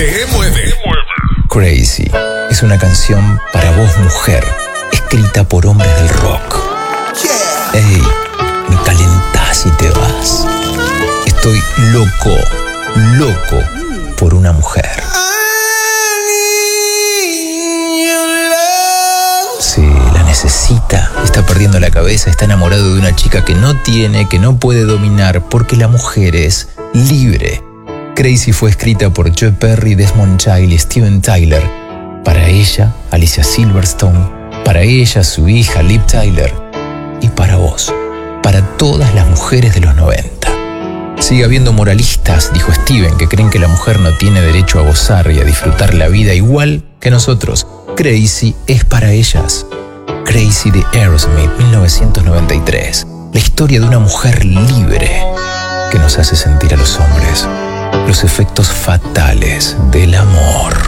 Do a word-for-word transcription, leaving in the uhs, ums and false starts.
Te mueve. Crazy es una canción para vos, mujer, escrita por hombres del rock. Ey, me calentás y te vas. Estoy loco, loco por una mujer. Sí, la necesita, está perdiendo la cabeza, está enamorado de una chica que no tiene, que no puede dominar, porque la mujer es libre. Crazy fue escrita por Joe Perry, Desmond Child y Steven Tyler. Para ella, Alicia Silverstone. Para ella, su hija, Liv Tyler. Y para vos, para todas las mujeres de los noventa. Sigue habiendo moralistas, dijo Steven, que creen que la mujer no tiene derecho a gozar y a disfrutar la vida igual que nosotros. Crazy es para ellas. Crazy de Aerosmith, mil novecientos noventa y tres. La historia de una mujer libre que nos hace sentir a los hombres los efectos fatales del amor.